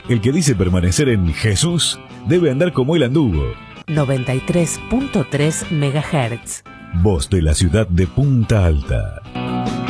El que dice permanecer en Jesús debe andar como él anduvo. 93.3 MHz. Voz de la ciudad de Punta Alta.